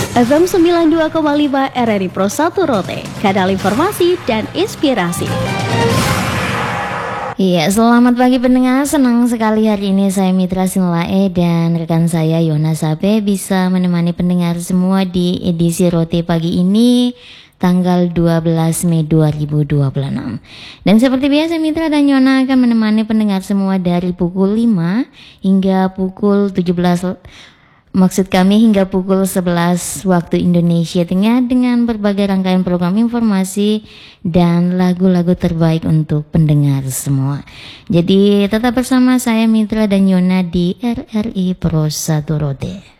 FM 92,5 RRI Pro 1 Rote, kanal informasi dan inspirasi. Iya, selamat pagi pendengar. Senang sekali hari ini saya Mitra Sinlae dan rekan saya Yona Sape bisa menemani pendengar semua di edisi Rote pagi ini tanggal 12 Mei 2026. Dan seperti biasa Mitra dan Yona akan menemani pendengar semua dari pukul 5 hingga pukul 17. Maksud kami hingga pukul 11 waktu Indonesia Tengah dengan berbagai rangkaian program informasi dan lagu-lagu terbaik untuk pendengar semua. Jadi tetap bersama saya Mitra dan Yona di RRI Pro 1 Rote.